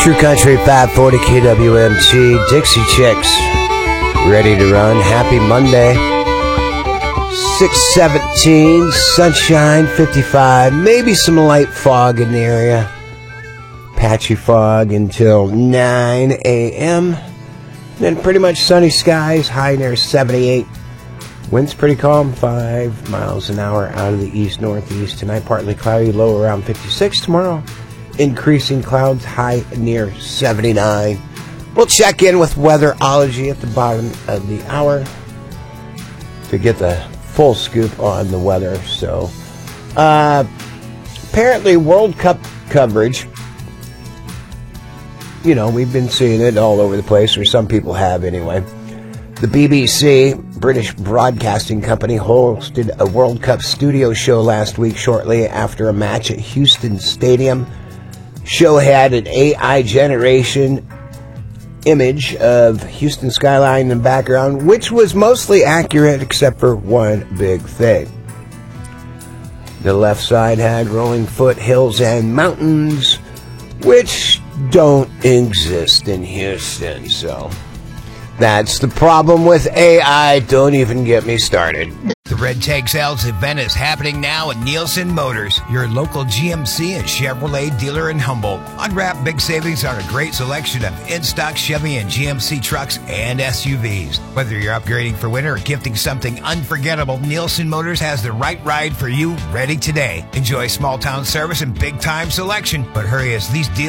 True Country 540 KWMT, Dixie Chicks, ready to run. Happy Monday. 6:17, sunshine, 55, maybe some light fog in the area. Patchy fog until 9 a.m. Then pretty much sunny skies, high near 78. Wind's pretty calm, 5 miles an hour out of the east-northeast. Tonight, partly cloudy, low around 56. Tomorrow, increasing clouds, high near 79. We'll check in with Weatherology at the bottom of the hour to get the full scoop on the weather. So, apparently World Cup coverage, you know, we've been seeing it all over the place, or some people have anyway. The BBC, British Broadcasting Company, hosted a World Cup studio show last week shortly after a match at Houston Stadium. Show had an AI generation image of Houston skyline in the background, which was mostly accurate except for one big thing. The left side had rolling foothills and mountains, which don't exist in Houston, so that's the problem with AI. Don't even get me started. The Red Tag Sales event is happening now at Nielsen Motors, your local GMC and Chevrolet dealer in Humboldt. Unwrap big savings on a great selection of in-stock Chevy and GMC trucks and SUVs. Whether you're upgrading for winter or gifting something unforgettable, Nielsen Motors has the right ride for you ready today. Enjoy small town service and big time selection, but hurry as these deals